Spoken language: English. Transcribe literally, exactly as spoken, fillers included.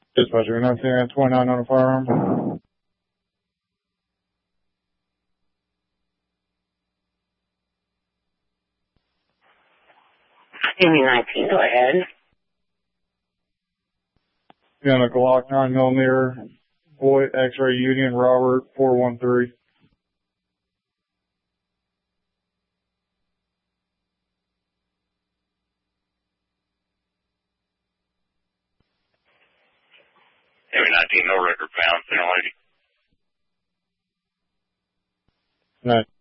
Dispatcher, nineteen twenty-nine on a firearm. Amy nineteen, go ahead. Gun a Glock nine millimeter, boy, X-ray Union, Robert, four one three. Amy nineteen, no record found, young lady. Nice.